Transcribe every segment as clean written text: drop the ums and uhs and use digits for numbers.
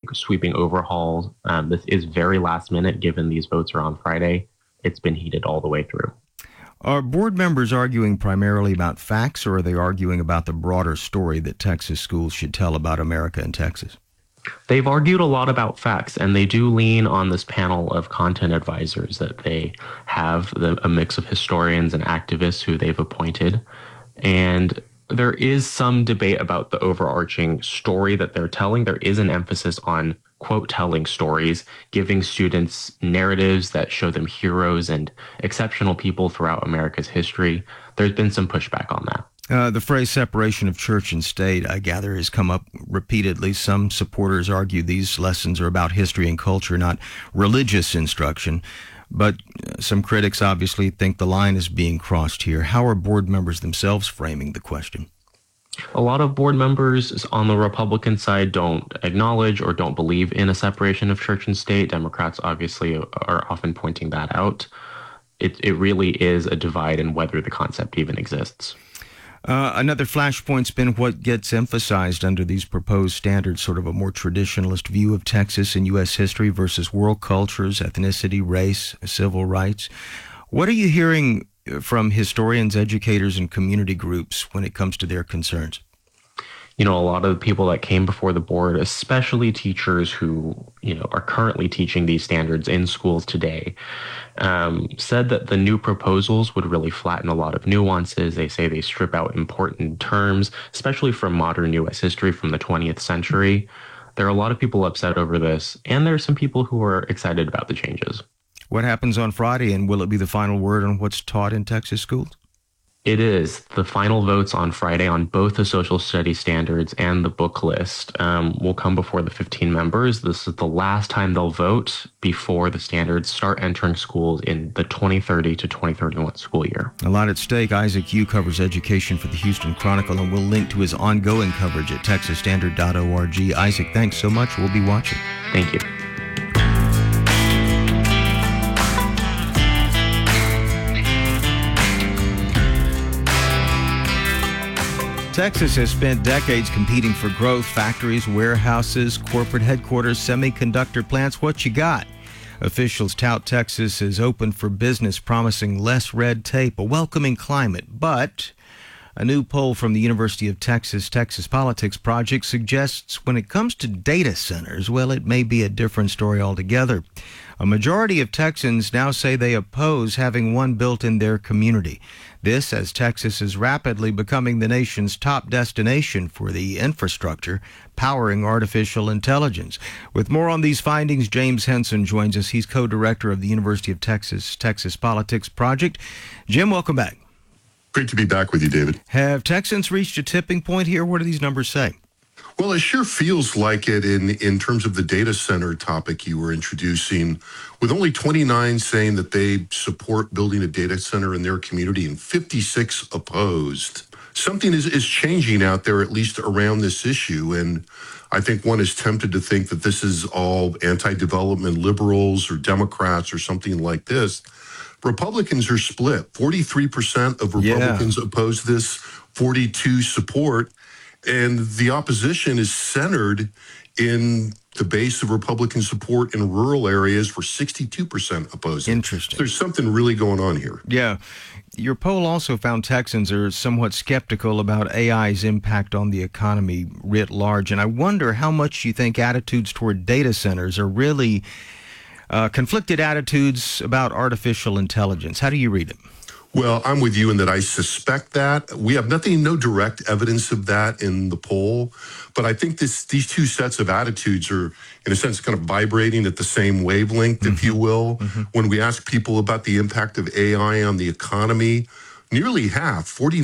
sweeping overhaul. This is very last minute, given these votes are on Friday. It's been heated all the way through. Are board members arguing primarily about facts, or are they arguing about the broader story that Texas schools should tell about America and Texas? They've argued a lot about facts, and they do lean on this panel of content advisors that they have, a mix of historians and activists who they've appointed. And there is some debate about the overarching story that they're telling. There is an emphasis on, quote, telling stories, giving students narratives that show them heroes and exceptional people throughout America's history. There's been some pushback on that. The phrase separation of church and state, I gather, has come up repeatedly. Some supporters argue these lessons are about history and culture, not religious instruction. But some critics obviously think the line is being crossed here. How are board members themselves framing the question? A lot of board members on the Republican side don't acknowledge or don't believe in a separation of church and state. Democrats obviously are often pointing that out. It really is a divide in whether the concept even exists. Another flashpoint's been what gets emphasized under these proposed standards, sort of a more traditionalist view of Texas and U.S. history versus world cultures, ethnicity, race, civil rights. What are you hearing from historians, educators, and community groups when it comes to their concerns? A lot of the people that came before the board, especially teachers who, are currently teaching these standards in schools today, said that the new proposals would really flatten a lot of nuances. They say they strip out important terms, especially from modern U.S. history from the 20th century. There are a lot of people upset over this, and there are some people who are excited about the changes. What happens on Friday, and will it be the final word on what's taught in Texas schools? It is. The final votes on Friday on both the social studies standards and the book list will come before the 15 members. This is the last time they'll vote before the standards start entering schools in the 2030 to 2031 school year. A lot at stake. Isaac Yu covers education for the Houston Chronicle, and we'll link to his ongoing coverage at texasstandard.org. Isaac, thanks so much. We'll be watching. Thank you. Texas has spent decades competing for growth. Factories, warehouses, corporate headquarters, semiconductor plants. What you got? Officials tout Texas is open for business, promising less red tape, a welcoming climate. But a new poll from the University of Texas Texas Politics Project suggests when it comes to data centers, well, it may be a different story altogether. A majority of Texans now say they oppose having one built in their community. This as Texas is rapidly becoming the nation's top destination for the infrastructure powering artificial intelligence. With more on these findings, James Henson joins us. He's co-director of the University of Texas Texas Politics Project. Jim, welcome back. Great to be back with you, David. Have Texans reached a tipping point here? What do these numbers say? Well, it sure feels like it in terms of the data center topic you were introducing, with only 29 saying that they support building a data center in their community and 56 opposed. Something is changing out there, at least around this issue, and I think one is tempted to think that this is all anti-development liberals or Democrats or something like this. Republicans are split. 43% of Republicans oppose this, 42 support. And the opposition is centered in the base of Republican support in rural areas, where 62% oppose it. Interesting. So there's something really going on here. Yeah. Your poll also found Texans are somewhat skeptical about AI's impact on the economy writ large. And I wonder how much you think attitudes toward data centers are really conflicted attitudes about artificial intelligence. How do you read it? Well, I'm with you in that I suspect that. We have no direct evidence of that in the poll, but I think these two sets of attitudes are, in a sense, kind of vibrating at the same wavelength, if you will. When we ask people about the impact of AI on the economy, nearly half,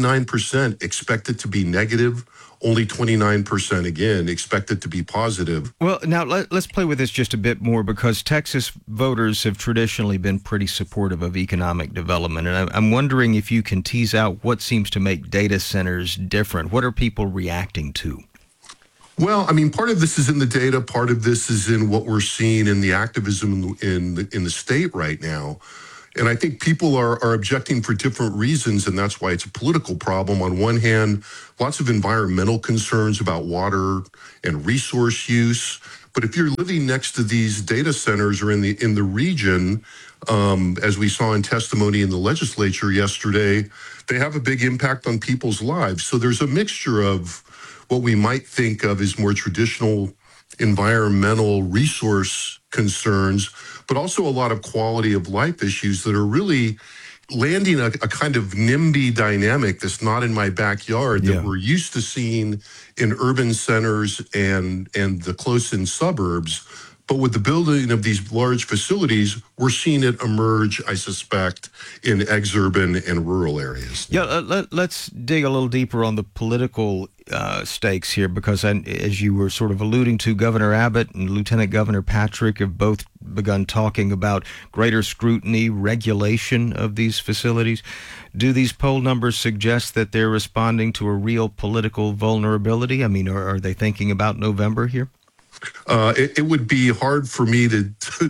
49%, expect it to be negative. Only 29%, again, expect it to be positive. Well, now let's play with this just a bit more, because Texas voters have traditionally been pretty supportive of economic development. And I'm wondering if you can tease out what seems to make data centers different. What are people reacting to? Well, I mean, part of this is in the data. Part of this is in what we're seeing in the activism in the state right now. And I think people are objecting for different reasons, and that's why it's a political problem. On one hand, lots of environmental concerns about water and resource use, But if you're living next to these data centers or in the region, as we saw in testimony in the legislature yesterday, they have a big impact on people's lives. So there's a mixture of what we might think of as more traditional environmental resource concerns, but also a lot of quality of life issues that are really landing a kind of NIMBY dynamic that's not in my backyard that we're used to seeing in urban centers and the close-in suburbs. But with the building of these large facilities, we're seeing it emerge, I suspect, in exurban and rural areas. Yeah, let's dig a little deeper on the political stakes here, because as you were sort of alluding to, Governor Abbott and Lieutenant Governor Patrick have both begun talking about greater scrutiny, regulation of these facilities. Do these poll numbers suggest that they're responding to a real political vulnerability? I mean, are they thinking about November here? It would be hard for me to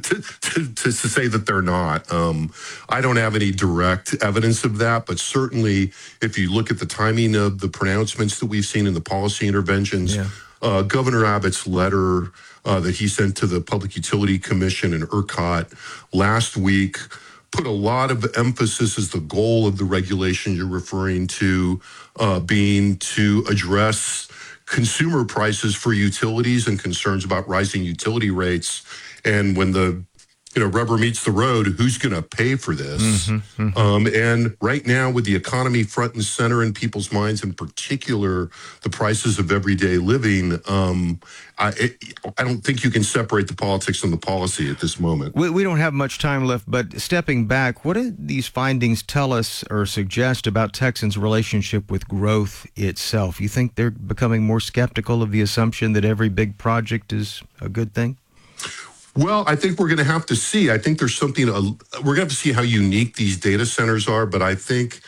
say that they're not. I don't have any direct evidence of that, but certainly if you look at the timing of the pronouncements that we've seen in the policy interventions, Governor Abbott's letter that he sent to the Public Utility Commission and ERCOT last week put a lot of emphasis as the goal of the regulation you're referring to being to address consumer prices for utilities and concerns about rising utility rates. And when the rubber meets the road, who's going to pay for this? And right now, with the economy front and center in people's minds, in particular, the prices of everyday living, I don't think you can separate the politics and the policy at this moment. We don't have much time left, but stepping back, what do these findings tell us or suggest about Texans' relationship with growth itself? You think they're becoming more skeptical of the assumption that every big project is a good thing? Well, I think we're going to have to see. I think there's something, we're going to have to see how unique these data centers are, but I think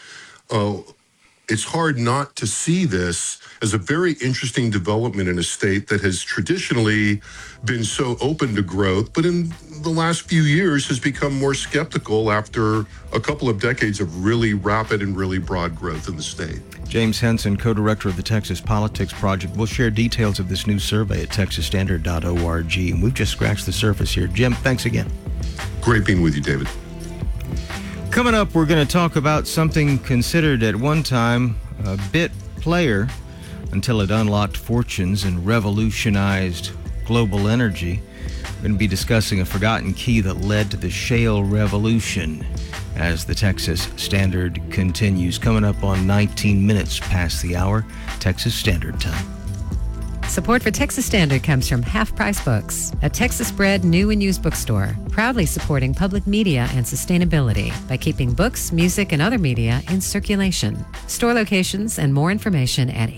it's hard not to see this as a very interesting development in a state that has traditionally been so open to growth, but in the last few years has become more skeptical after a couple of decades of really rapid and really broad growth in the state. James Henson, co-director of the Texas Politics Project, will share details of this new survey at texasstandard.org. And we've just scratched the surface here. Jim, thanks again. Great being with you, David. Coming up, we're going to talk about something considered at one time a bit player until it unlocked fortunes and revolutionized global energy. We're going to be discussing a forgotten key that led to the shale revolution as the Texas Standard continues. Coming up on 19 minutes past the hour, Texas Standard Time. Support for Texas Standard comes from Half Price Books, a Texas-bred new and used bookstore, proudly supporting public media and sustainability by keeping books, music, and other media in circulation. Store locations and more information at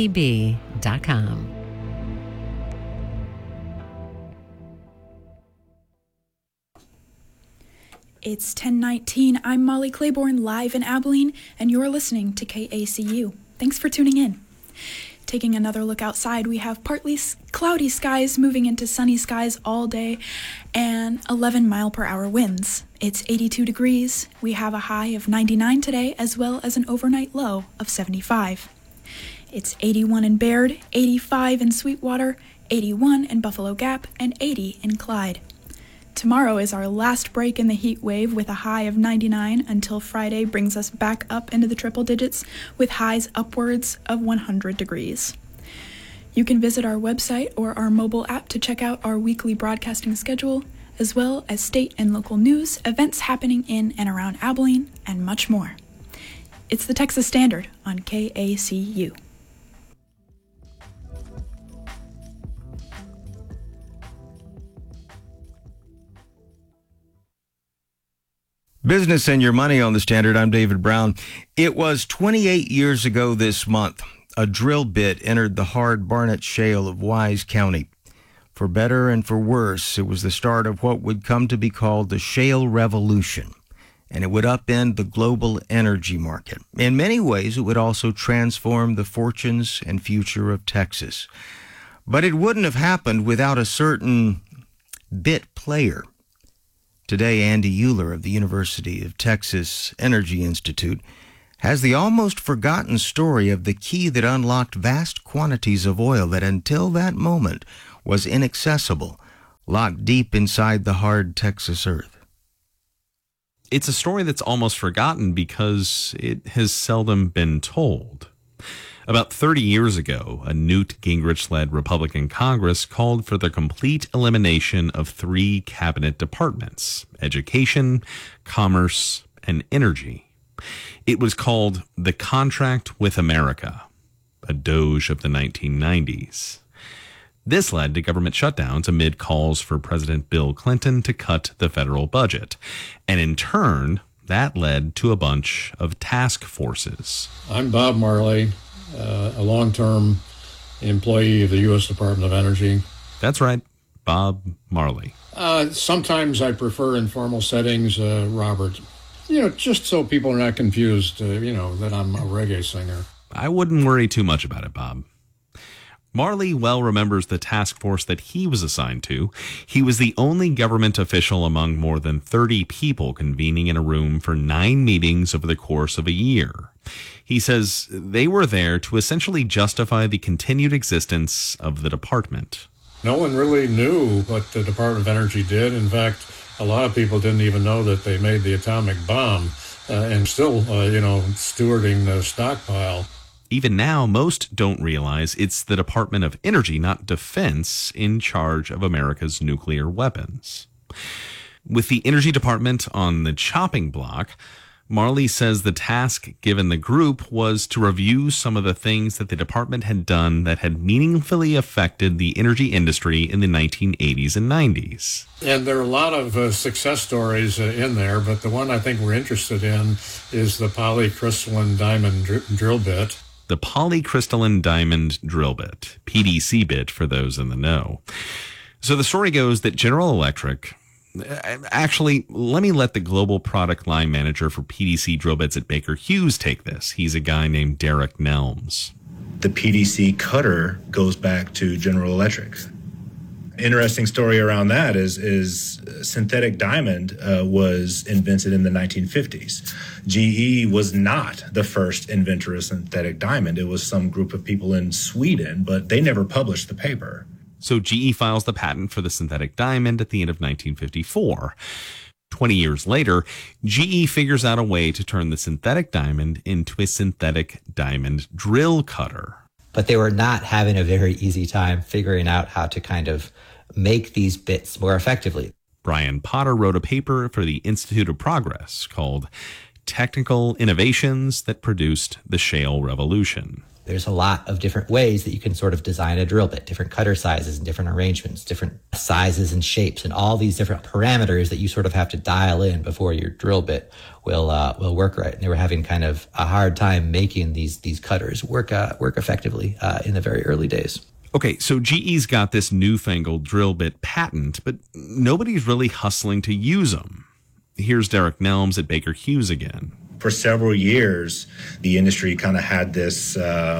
hpb.com. It's 10:19. I'm Molly Claiborne, live in Abilene, and you're listening to KACU. Thanks for tuning in. Taking another look outside, we have partly cloudy skies moving into sunny skies all day and 11-mile-per-hour winds. It's 82 degrees. We have a high of 99 today, as well as an overnight low of 75. It's 81 in Baird, 85 in Sweetwater, 81 in Buffalo Gap, and 80 in Clyde. Tomorrow is our last break in the heat wave with a high of 99 until Friday brings us back up into the triple digits with highs upwards of 100 degrees. You can visit our website or our mobile app to check out our weekly broadcasting schedule, as well as state and local news, events happening in and around Abilene, and much more. It's the Texas Standard on KACU. Business and Your Money on the Standard. I'm David Brown. It was 28 years ago this month. A drill bit entered the hard Barnett Shale of Wise County. For better and for worse, it was the start of what would come to be called the Shale Revolution, and it would upend the global energy market. In many ways, it would also transform the fortunes and future of Texas. But it wouldn't have happened without a certain bit player. Today, Andy Euler of the University of Texas Energy Institute has the almost forgotten story of the key that unlocked vast quantities of oil that until that moment was inaccessible, locked deep inside the hard Texas earth. It's a story that's almost forgotten because it has seldom been told. About 30 years ago, a Newt Gingrich-led Republican Congress called for the complete elimination of 3 cabinet departments: education, commerce, and energy. It was called the Contract with America, a doge of the 1990s. This led to government shutdowns amid calls for President Bill Clinton to cut the federal budget. And in turn, that led to a bunch of task forces. I'm Bob Marley, a long-term employee of the U.S. Department of Energy. That's right, Bob Marley. Sometimes I prefer informal settings, Robert. Just so people are not confused, that I'm a reggae singer. I wouldn't worry too much about it, Bob. Marley well remembers the task force that he was assigned to. He was the only government official among more than 30 people convening in a room for 9 meetings over the course of a year. He says they were there to essentially justify the continued existence of the department. No one really knew what the Department of Energy did. In fact, a lot of people didn't even know that they made the atomic bomb and still, stewarding the stockpile. Even now, most don't realize it's the Department of Energy, not Defense, in charge of America's nuclear weapons. With the Energy Department on the chopping block, Marley says the task given the group was to review some of the things that the department had done that had meaningfully affected the energy industry in the 1980s and 90s. And there are a lot of success stories in there, but the one I think we're interested in is the polycrystalline diamond drill bit. The polycrystalline diamond drill bit, PDC bit for those in the know. So the story goes that General Electric, actually, let me let the global product line manager for PDC drill bits at Baker Hughes take this. He's a guy named Derek Nelms. The PDC cutter goes back to General Electric. Interesting story around that is synthetic diamond was invented in the 1950s. GE was not the first inventor of synthetic diamond. It was some group of people in Sweden, but they never published the paper. So GE files the patent for the synthetic diamond at the end of 1954. 20 years later, GE figures out a way to turn the synthetic diamond into a synthetic diamond drill cutter. But they were not having a very easy time figuring out how to kind of make these bits more effectively. Brian Potter wrote a paper for the Institute of Progress called Technical Innovations That Produced the Shale Revolution. There's a lot of different ways that you can sort of design a drill bit, different cutter sizes and different arrangements, different sizes and shapes, and all these different parameters that you sort of have to dial in before your drill bit will work right. And they were having kind of a hard time making these cutters work effectively in the very early days. Okay, so GE's got this newfangled drill bit patent, but nobody's really hustling to use them. Here's Derek Nelms at Baker Hughes again. For several years, the industry kind of had this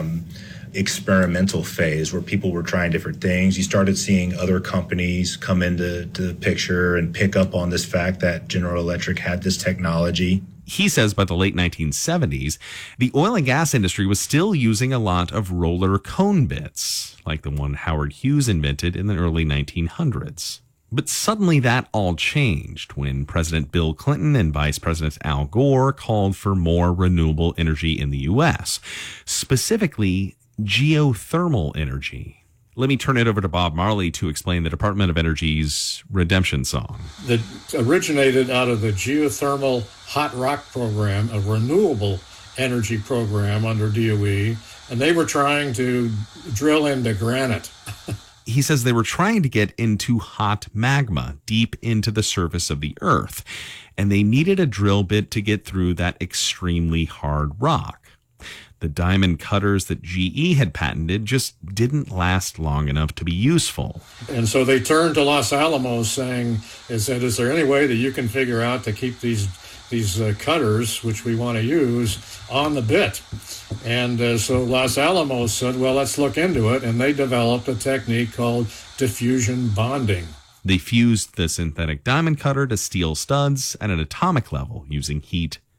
experimental phase where people were trying different things. You started seeing other companies come into the picture and pick up on this fact that General Electric had this technology. He says by the late 1970s, the oil and gas industry was still using a lot of roller cone bits, like the one Howard Hughes invented in the early 1900s. But suddenly that all changed when President Bill Clinton and Vice President Al Gore called for more renewable energy in the U.S., specifically geothermal energy. Let me turn it over to Bob Marley to explain the Department of Energy's redemption song. That originated out of the geothermal hot rock program, a renewable energy program under DOE, and they were trying to drill into granite. He says they were trying to get into hot magma deep into the surface of the earth, and they needed a drill bit to get through that extremely hard rock. The diamond cutters that GE had patented just didn't last long enough to be useful. And so they turned to Los Alamos saying, is there any way that you can figure out to keep these cutters, which we want to use, on the bit? And so Los Alamos said, well, let's look into it. And they developed a technique called diffusion bonding. They fused the synthetic diamond cutter to steel studs at an atomic level using heat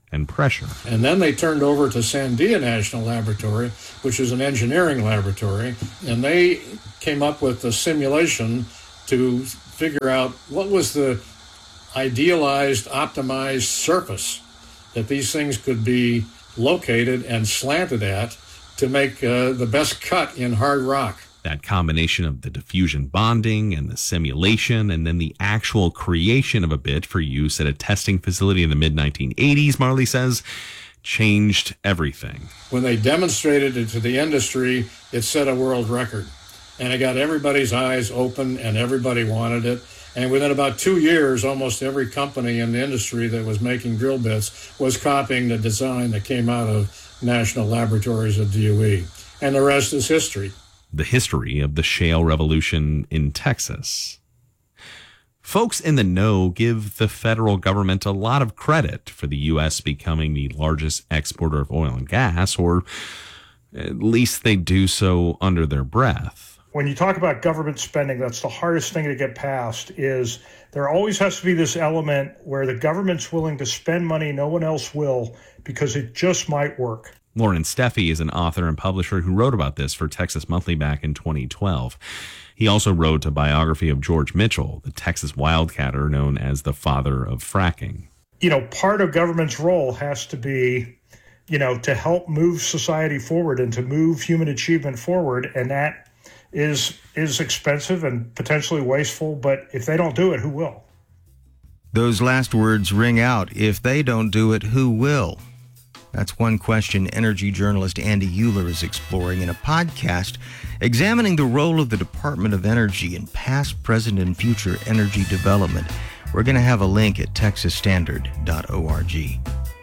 and pressure. And then they turned over to Sandia National Laboratory, which is an engineering laboratory, and they came up with a simulation to figure out what was the idealized, optimized surface that these things could be located and slanted at to make the best cut in hard rock. That combination of the diffusion bonding and the simulation and then the actual creation of a bit for use at a testing facility in the mid-1980s, Marley says, changed everything. When they demonstrated it to the industry, it set a world record. And it got everybody's eyes open and everybody wanted it. And within about 2 years, almost every company in the industry that was making drill bits was copying the design that came out of National Laboratories at DOE. And the rest is history. The history of the shale revolution in Texas. Folks in the know give the federal government a lot of credit for the U.S. becoming the largest exporter of oil and gas, or at least they do so under their breath. When you talk about government spending, that's the hardest thing to get past, is there always has to be this element where the government's willing to spend money no one else will because it just might work. Lauren Steffi is an author and publisher who wrote about this for Texas Monthly back in 2012. He also wrote a biography of George Mitchell, the Texas wildcatter known as the father of fracking. You know, part of government's role has to be, to help move society forward and to move human achievement forward, and that is expensive and potentially wasteful, but if they don't do it, who will? Those last words ring out. If they don't do it, who will? That's one question energy journalist Andy Euler is exploring in a podcast examining the role of the Department of Energy in past, present, and future energy development. We're going to have a link at texasstandard.org.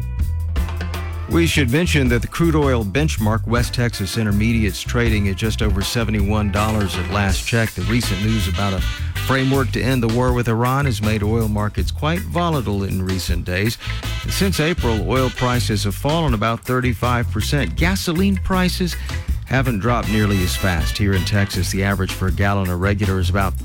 We should mention that the crude oil benchmark, West Texas Intermediates, trading at just over $71 at last check. The recent news about a framework to end the war with Iran has made oil markets quite volatile in recent days. And since April, oil prices have fallen about 35%. Gasoline prices haven't dropped nearly as fast. Here in Texas, the average for a gallon of regular is about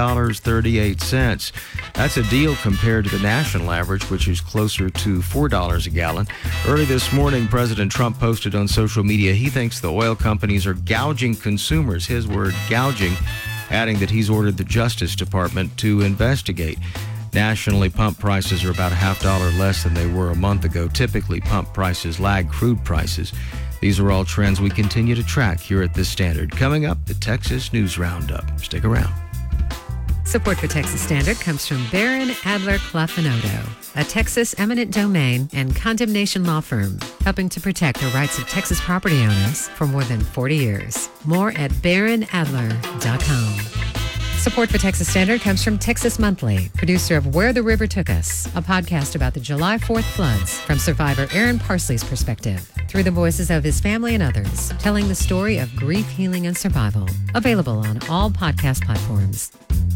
$3.38. That's a deal compared to the national average, which is closer to $4 a gallon. Early this morning, President Trump posted on social media he thinks the oil companies are gouging consumers. His word, gouging, adding that he's ordered the Justice Department to investigate. Nationally, pump prices are about $0.50 less than they were a month ago. Typically, pump prices lag crude prices. These are all trends we continue to track here at The Standard. Coming up, the Texas News Roundup. Stick around. Support for Texas Standard comes from Barron Adler Clough & Odo, a Texas eminent domain and condemnation law firm, helping to protect the rights of Texas property owners for more than 40 years. More at barronadler.com. Support for Texas Standard comes from Texas Monthly, producer of Where the River Took Us, a podcast about the July 4th floods from survivor Aaron Parsley's perspective, through the voices of his family and others, telling the story of grief, healing, and survival. Available on all podcast platforms.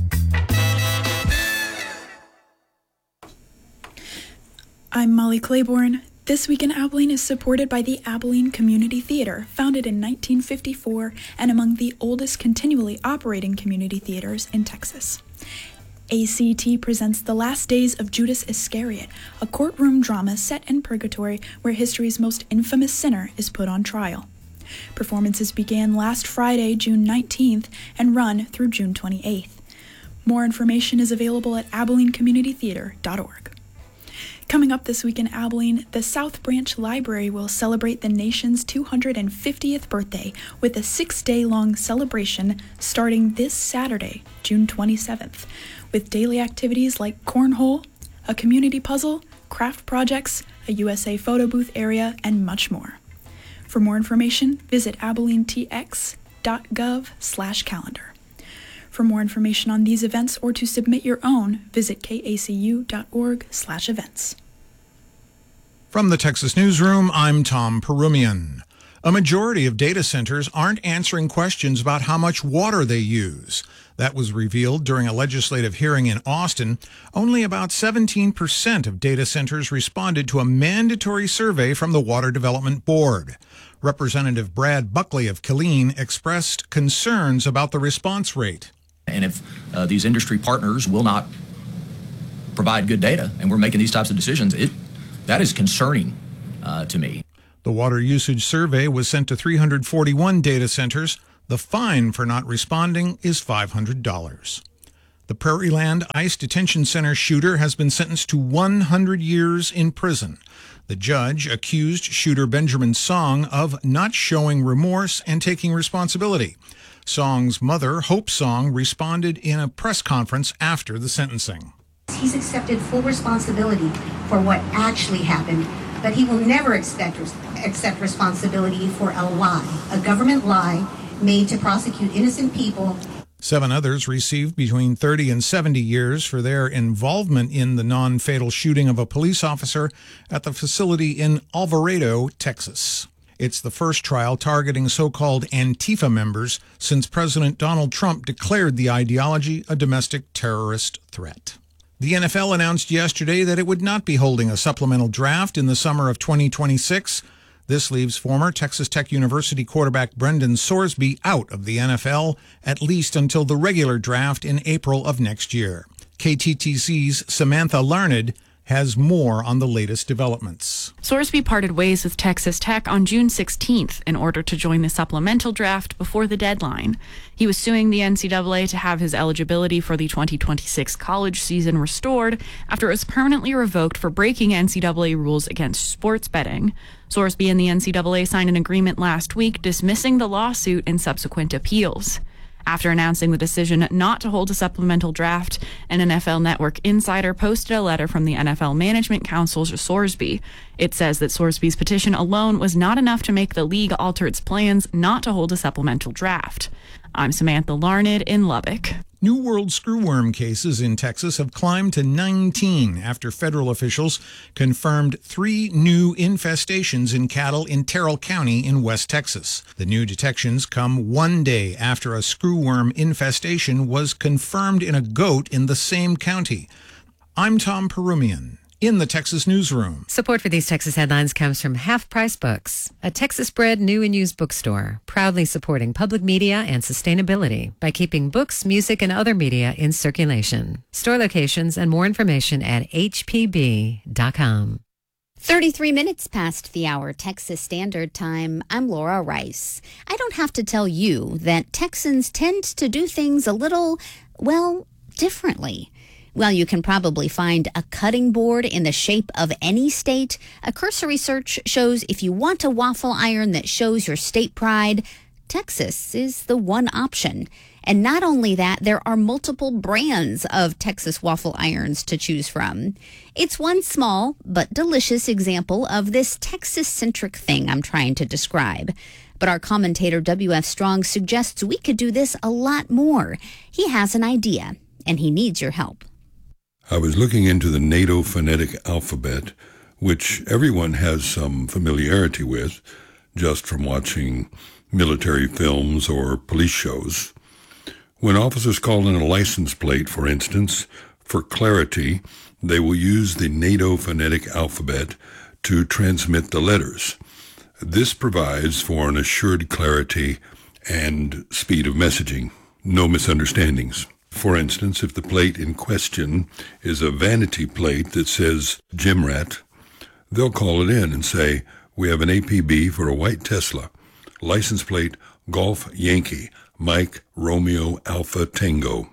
I'm Molly Claiborne. This Week in Abilene is supported by the Abilene Community Theater, founded in 1954 and among the oldest continually operating community theaters in Texas. ACT presents The Last Days of Judas Iscariot, a courtroom drama set in purgatory where history's most infamous sinner is put on trial. Performances began last Friday, June 19th, and run through June 28th. More information is available at AbileneCommunityTheater.org. Coming up this week in Abilene, the South Branch Library will celebrate the nation's 250th birthday with a 6-day-long celebration starting this Saturday, June 27th, with daily activities like cornhole, a community puzzle, craft projects, a USA photo booth area, and much more. For more information, visit abilenetx.gov/calendar. For more information on these events or to submit your own, visit kacu.org/events. From the Texas Newsroom, I'm Tom Perumian. A majority of data centers aren't answering questions about how much water they use. That was revealed during a legislative hearing in Austin. Only about 17% of data centers responded to a mandatory survey from the Water Development Board. Representative Brad Buckley of Killeen expressed concerns about the response rate. And if these industry partners will not provide good data, and we're making these types of decisions, that is concerning to me. The water usage survey was sent to 341 data centers. The fine for not responding is $500. The Prairieland ICE Detention Center shooter has been sentenced to 100 years in prison. The judge accused shooter Benjamin Song of not showing remorse and taking responsibility. Song's mother, Hope Song, responded in a press conference after the sentencing. He's accepted full responsibility for what actually happened, but he will never accept responsibility for a lie, a government lie made to prosecute innocent people. 7 others received between 30 and 70 years for their involvement in the non-fatal shooting of a police officer at the facility in Alvarado, Texas. It's the first trial targeting so-called Antifa members since President Donald Trump declared the ideology a domestic terrorist threat. The NFL announced yesterday that it would not be holding a supplemental draft in the summer of 2026. This leaves former Texas Tech University quarterback Brendan Sorsby out of the NFL, at least until the regular draft in April of next year. KTTC's Samantha Larned has more on the latest developments. Sorsby parted ways with Texas Tech on June 16th in order to join the supplemental draft before the deadline. He was suing the NCAA to have his eligibility for the 2026 college season restored after it was permanently revoked for breaking NCAA rules against sports betting. Sorsby and the NCAA signed an agreement last week dismissing the lawsuit in subsequent appeals. After announcing the decision not to hold a supplemental draft, an NFL Network insider posted a letter from the NFL Management Council to Sorsby. It says that Sorsby's petition alone was not enough to make the league alter its plans not to hold a supplemental draft. I'm Samantha Larned in Lubbock. New World screwworm cases in Texas have climbed to 19 after federal officials confirmed 3 new infestations in cattle in Terrell County in West Texas. The new detections come 1 day after a screwworm infestation was confirmed in a goat in the same county. I'm Tom Perumian in the Texas Newsroom. Support for these Texas headlines comes from Half Price Books, a Texas-bred new and used bookstore, proudly supporting public media and sustainability by keeping books, music, and other media in circulation. Store locations and more information at hpb.com. 33 minutes past the hour Texas Standard Time. I'm Laura Rice. I don't have to tell you that Texans tend to do things a little, well, differently. Well, you can probably find a cutting board in the shape of any state. A cursory search shows if you want a waffle iron that shows your state pride, Texas is the one option. And not only that, there are multiple brands of Texas waffle irons to choose from. It's one small but delicious example of this Texas-centric thing I'm trying to describe. But our commentator W.F. Strong suggests we could do this a lot more. He has an idea, and he needs your help. I was looking into the NATO phonetic alphabet, which everyone has some familiarity with, just from watching military films or police shows. When officers call in a license plate, for instance, for clarity, they will use the NATO phonetic alphabet to transmit the letters. This provides for an assured clarity and speed of messaging. No misunderstandings. For instance, if the plate in question is a vanity plate that says Gym Rat, they'll call it in and say, "We have an APB for a white Tesla, license plate Golf Yankee, Mike Romeo Alpha Tango."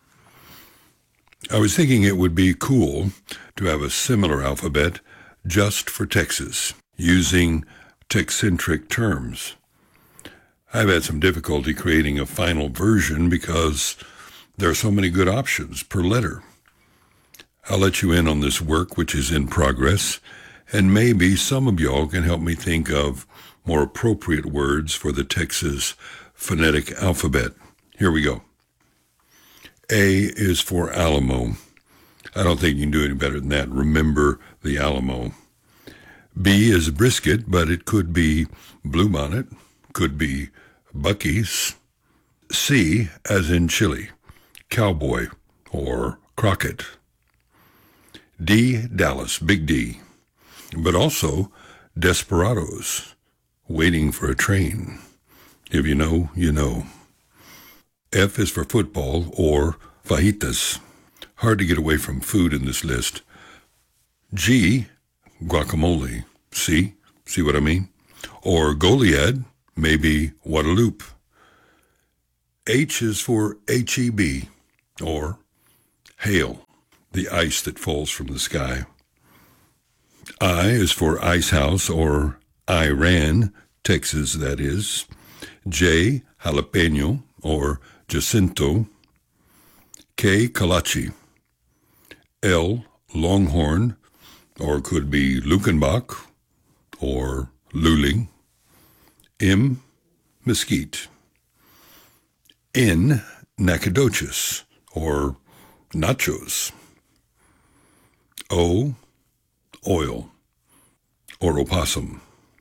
I was thinking it would be cool to have a similar alphabet just for Texas, using Tex-centric terms. I've had some difficulty creating a final version because there are so many good options per letter. I'll let you in on this work, which is in progress, and maybe some of y'all can help me think of more appropriate words for the Texas phonetic alphabet. Here we go. A is for Alamo. I don't think you can do any better than that. Remember the Alamo. B is brisket, but it could be Bluebonnet, could be Buc-ee's. C, as in chili, Cowboy or Crockett. D, Dallas, Big D, but also Desperados, waiting for a train. If you know, you know. F is for football or fajitas. Hard to get away from food in this list. G, guacamole. C, See what I mean? Or Goliad may be Guadalupe. H is for HEB, or hail, the ice that falls from the sky. I is for Ice House, or Iran, Texas, that is. J, jalapeno, or Jacinto. K, Kalachi. L, Longhorn, or could be Luckenbach, or Luling. M, Mesquite. N, Nacogdoches, or Nachos. O, Oil, or Opossum.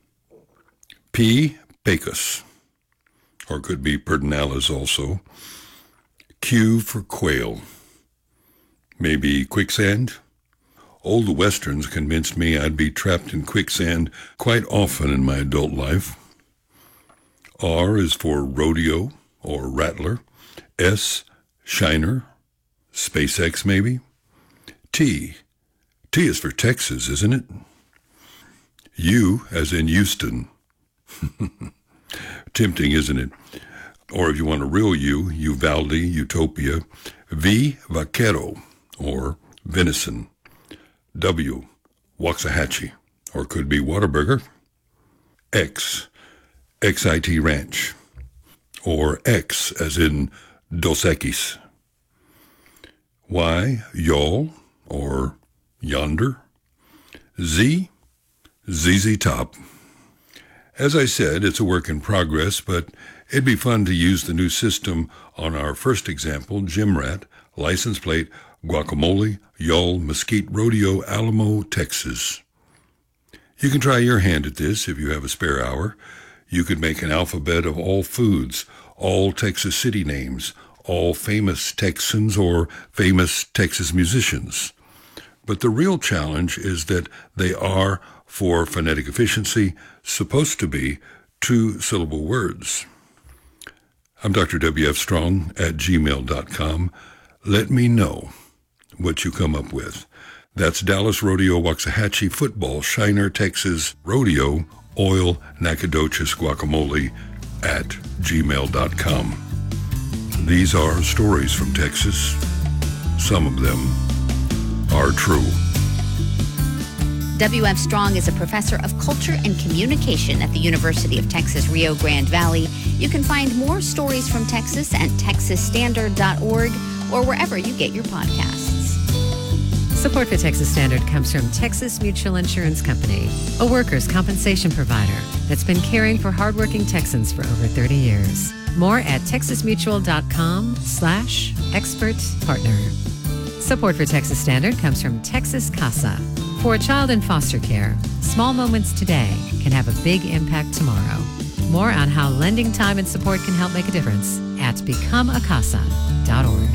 P, Pecos, or could be Pedernales also. Q for Quail. Maybe Quicksand? Old Westerns convinced me I'd be trapped in quicksand quite often in my adult life. R is for Rodeo, or Rattler. S, Shiner. SpaceX, maybe. T is for Texas, isn't it? U, as in Houston. Tempting, isn't it? Or if you want a real U, Uvalde, Utopia. V, Vaquero, or Venison. W, Waxahachie, or could be Whataburger. X, XIT Ranch, or X as in Dos Equis. Y, Y'all, or Yonder. Z, ZZ Top. As I said, it's a work in progress, but it'd be fun to use the new system on our first example, Gym Rat, license plate, Guacamole, Y'all, Mesquite Rodeo, Alamo, Texas. You can try your hand at this if you have a spare hour. You could make an alphabet of all foods, all Texas city names, all famous Texans or famous Texas musicians. But the real challenge is that they are, for phonetic efficiency, supposed to be two-syllable words. I'm Dr. W.F. Strong at gmail.com. Let me know what you come up with. That's Dallas Rodeo, Waxahachie, Football, Shiner, Texas, Rodeo, Oil, Nacogdoches, Guacamole at gmail.com. These are stories from Texas. Some of them are true. W.F. Strong is a professor of culture and communication at the University of Texas, Rio Grande Valley. You can find more stories from Texas at texasstandard.org or wherever you get your podcasts. Support for Texas Standard comes from Texas Mutual Insurance Company, a workers' compensation provider that's been caring for hardworking Texans for over 30 years. More at texasmutual.com/expert partner. Support for Texas Standard comes from Texas CASA. For a child in foster care, small moments today can have a big impact tomorrow. More on how lending time and support can help make a difference at becomeacasa.org.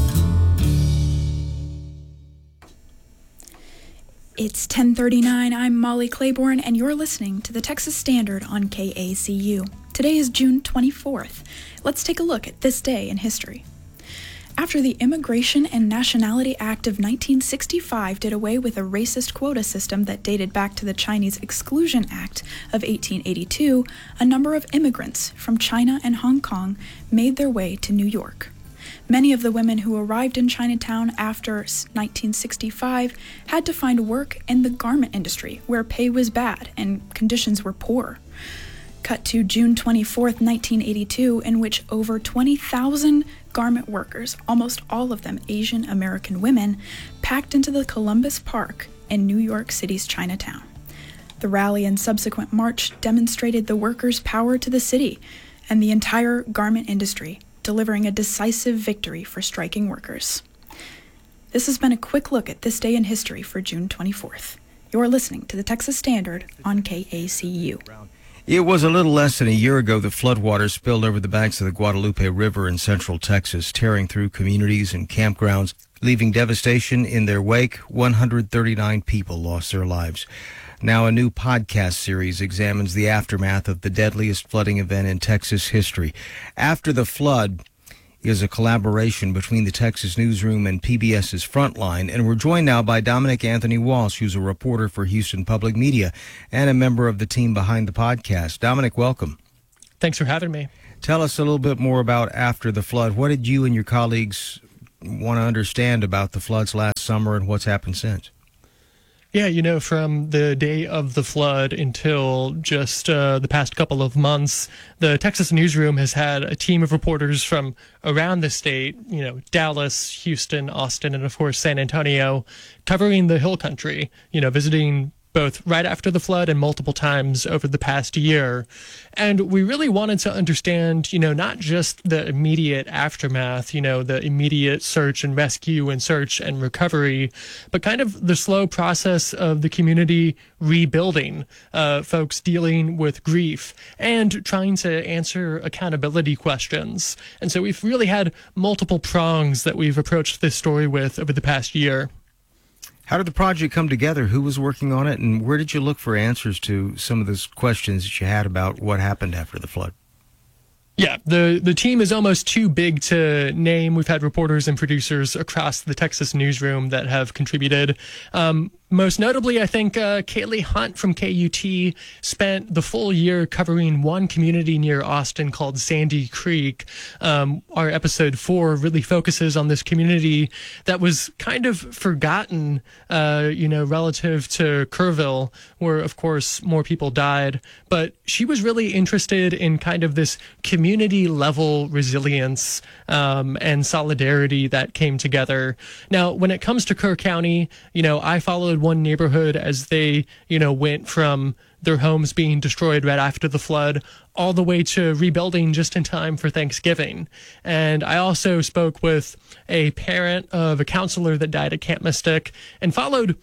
It's 10:39. I'm Molly Claiborne, and you're listening to the Texas Standard on KACU. Today is June 24th. Let's take a look at this day in history. After the Immigration and Nationality Act of 1965 did away with a racist quota system that dated back to the Chinese Exclusion Act of 1882, a number of immigrants from China and Hong Kong made their way to New York. Many of the women who arrived in Chinatown after 1965 had to find work in the garment industry, where pay was bad and conditions were poor. Cut to June 24th, 1982, in which over 20,000 garment workers, almost all of them Asian American women, packed into the Columbus Park in New York City's Chinatown. The rally and subsequent march demonstrated the workers' power to the city and the entire garment industry, delivering a decisive victory for striking workers. This has been a quick look at this day in history for June 24th. You're listening to the Texas Standard on KACU. It was a little less than a year ago that floodwaters spilled over the banks of the Guadalupe River in central Texas, tearing through communities and campgrounds, leaving devastation in their wake. 139 people lost their lives. Now a new podcast series examines the aftermath of the deadliest flooding event in Texas history. After the flood, is a collaboration between the Texas Newsroom and PBS's Frontline. And we're joined now by Dominic Anthony Walsh, who's a reporter for Houston Public Media and a member of the team behind the podcast. Dominic, welcome. Thanks for having me. Tell us a little bit more about After the Flood. What did you and your colleagues want to understand about the floods last summer and what's happened since? Yeah, from the day of the flood until just the past couple of months, the Texas Newsroom has had a team of reporters from around the state, Dallas, Houston, Austin, and of course San Antonio, covering the Hill Country, visiting both right after the flood and multiple times over the past year. And we really wanted to understand, not just the immediate aftermath, the immediate search and rescue and search and recovery, but kind of the slow process of the community rebuilding, folks dealing with grief and trying to answer accountability questions. And so we've really had multiple prongs that we've approached this story with over the past year. How did the project come together? Who was working on it? And where did you look for answers to some of those questions that you had about what happened after the flood? Yeah, the team is almost too big to name. We've had reporters and producers across the Texas Newsroom that have contributed. Most notably, I think Kaylee Hunt from KUT spent the full year covering one community near Austin called Sandy Creek. Our episode 4 really focuses on this community that was kind of forgotten, relative to Kerrville, where, of course, more people died. But she was really interested in kind of this community-level resilience and solidarity that came together. Now, when it comes to Kerr County, I followed one neighborhood as they, went from their homes being destroyed right after the flood all the way to rebuilding just in time for Thanksgiving. And I also spoke with a parent of a counselor that died at Camp Mystic and followed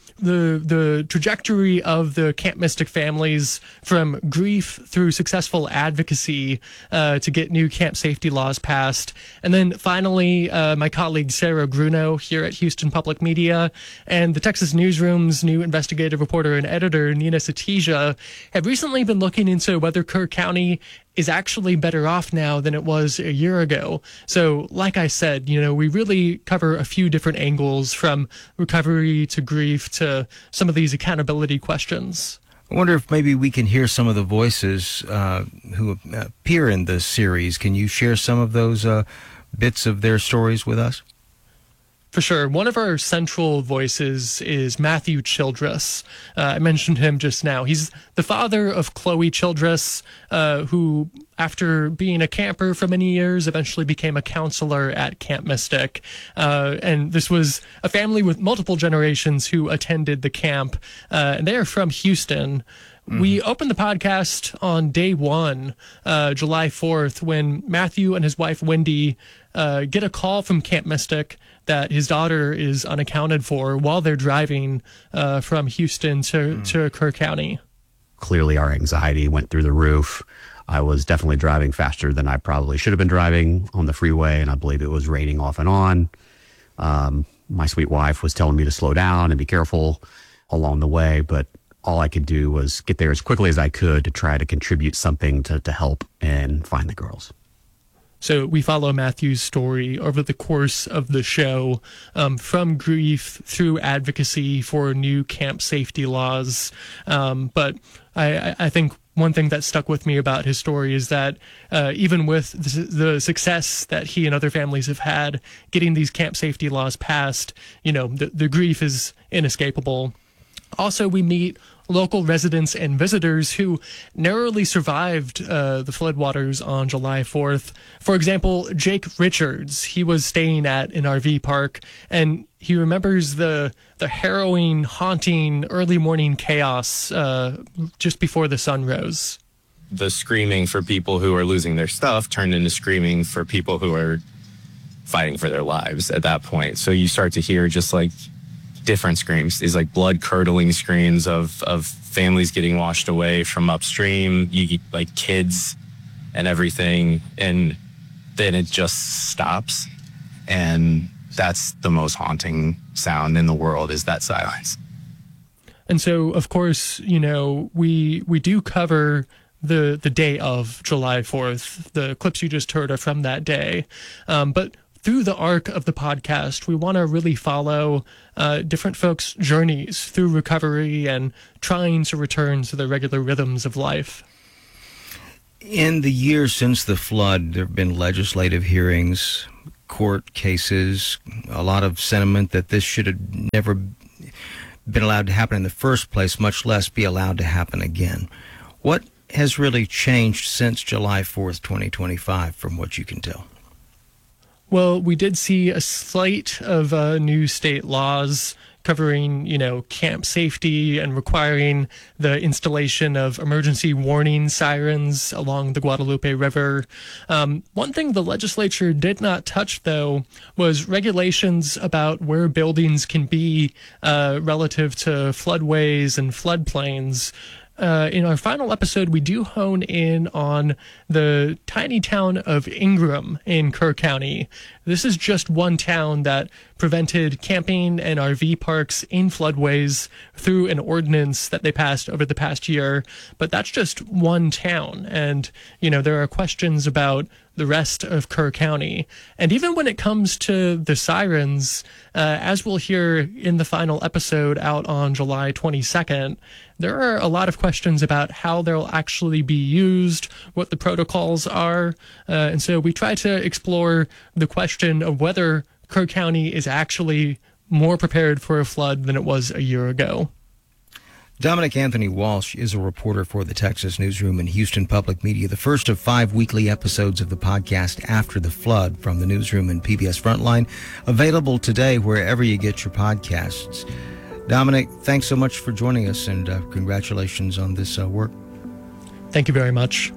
the trajectory of the Camp Mystic families from grief through successful advocacy to get new camp safety laws passed. And then finally, my colleague Sarah Gruno here at Houston Public Media and the Texas Newsroom's new investigative reporter and editor, Nina Satija, have recently been looking into whether Kerr County is actually better off now than it was a year ago. So like I said, we really cover a few different angles from recovery to grief to some of these accountability questions. I wonder if maybe we can hear some of the voices who appear in this series. Can you share some of those bits of their stories with us? For sure. One of our central voices is Matthew Childress. I mentioned him just now. He's the father of Chloe Childress, who, after being a camper for many years, eventually became a counselor at Camp Mystic. And this was a family with multiple generations who attended the camp, and they are from Houston. We opened the podcast on day 1, July 4th, when Matthew and his wife, Wendy, get a call from Camp Mystic that his daughter is unaccounted for while they're driving from Houston to Kerr County. Clearly, our anxiety went through the roof. I was definitely driving faster than I probably should have been driving on the freeway, and I believe it was raining off and on. My sweet wife was telling me to slow down and be careful along the way, but all I could do was get there as quickly as I could to try to contribute something to help and find the girls. So we follow Matthew's story over the course of the show, from grief through advocacy for new camp safety laws. But I think one thing that stuck with me about his story is that even with the success that he and other families have had getting these camp safety laws passed, the grief is inescapable. Also, we meet local residents and visitors who narrowly survived the floodwaters on July 4th. For example, Jake Richards, he was staying at an RV park, and he remembers the harrowing, haunting, early morning chaos just before the sun rose. The screaming for people who are losing their stuff turned into screaming for people who are fighting for their lives at that point. So you start to hear just like different screams, these like blood-curdling screams of families getting washed away from upstream, like kids and everything, and then it just stops. And that's the most haunting sound in the world, is that silence. And so, of course, we do cover the day of July 4th. The clips you just heard are from that day. But through the arc of the podcast, we want to really follow different folks' journeys through recovery and trying to return to the regular rhythms of life. In the years since the flood, there have been legislative hearings, court cases, a lot of sentiment that this should have never been allowed to happen in the first place, much less be allowed to happen again. What has really changed since July 4th, 2025, from what you can tell? Well, we did see a slate of new state laws covering, camp safety and requiring the installation of emergency warning sirens along the Guadalupe River. One thing the legislature did not touch, though, was regulations about where buildings can be relative to floodways and floodplains. In our final episode, we do hone in on the tiny town of Ingram in Kerr County. This is just one town that prevented camping and RV parks in floodways through an ordinance that they passed over the past year. But that's just one town. And, there are questions about the rest of Kerr County. And even when it comes to the sirens, as we'll hear in the final episode out on July 22nd, there are a lot of questions about how they'll actually be used, what the protocols are. And so we try to explore the question of whether Kerr County is actually more prepared for a flood than it was a year ago. Dominic Anthony Walsh is a reporter for the Texas Newsroom and Houston Public Media, the first of 5 weekly episodes of the podcast After the Flood from the Newsroom and PBS Frontline, available today wherever you get your podcasts. Dominic, thanks so much for joining us, and congratulations on this work. Thank you very much.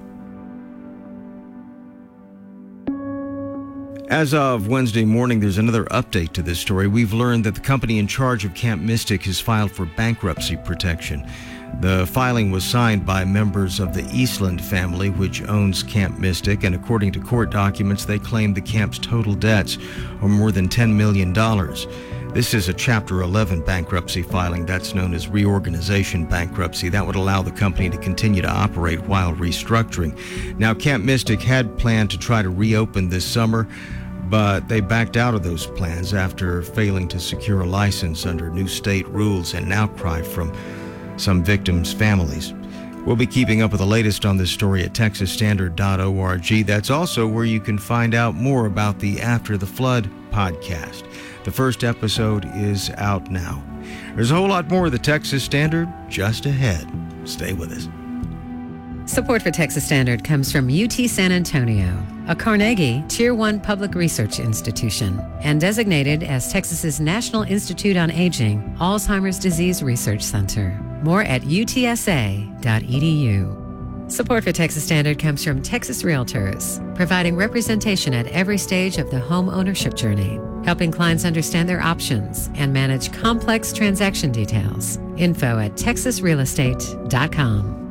As of Wednesday morning, there's another update to this story. We've learned that the company in charge of Camp Mystic has filed for bankruptcy protection. The filing was signed by members of the Eastland family, which owns Camp Mystic, and according to court documents, they claim the camp's total debts are more than $10 million. This is a Chapter 11 bankruptcy filing that's known as reorganization bankruptcy. That would allow the company to continue to operate while restructuring. Now, Camp Mystic had planned to try to reopen this summer, but they backed out of those plans after failing to secure a license under new state rules and an outcry from some victims' families. We'll be keeping up with the latest on this story at texasstandard.org. That's also where you can find out more about the After the Flood podcast. The first episode is out now. There's a whole lot more of the Texas Standard just ahead. Stay with us. Support for Texas Standard comes from UT San Antonio, a Carnegie Tier 1 public research institution, and designated as Texas's National Institute on Aging Alzheimer's Disease Research Center. More at utsa.edu. Support for Texas Standard comes from Texas Realtors, providing representation at every stage of the home ownership journey, helping clients understand their options and manage complex transaction details. Info at texasrealestate.com.